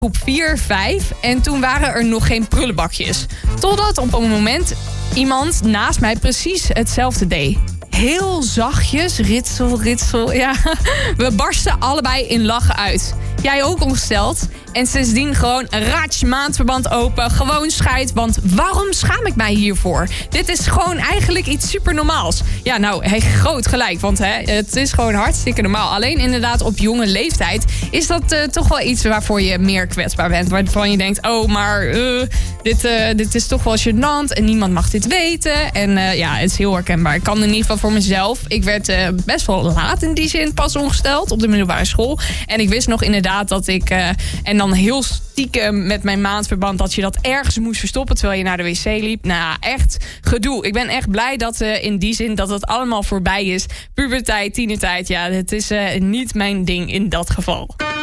groep 4, 5 en toen waren er nog geen prullenbakjes. Totdat op een moment iemand naast mij precies hetzelfde deed. Heel zachtjes, ritsel, ja. We barsten allebei in lachen uit. Jij ook ongesteld. En sindsdien gewoon ratsch, maandverband open. Gewoon scheid, want waarom schaam ik mij hiervoor? Dit is gewoon eigenlijk iets super normaals. Ja, nou, groot gelijk, want het is gewoon hartstikke normaal. Alleen inderdaad op jonge leeftijd is dat toch wel iets waarvoor je meer kwetsbaar bent. Waarvan je denkt, oh, maar dit is toch wel gênant en niemand mag dit weten. En ja, het is heel herkenbaar. Ik kan in ieder geval voor mezelf. Ik werd best wel laat in die zin pas ongesteld op de middelbare school. En ik wist nog inderdaad dat ik... en dan heel stiekem met mijn maandverband dat je dat ergens moest verstoppen terwijl je naar de wc liep. Nou, echt gedoe. Ik ben echt blij dat in die zin dat het allemaal voorbij is. Puberteit, tienertijd, ja, het is niet mijn ding in dat geval.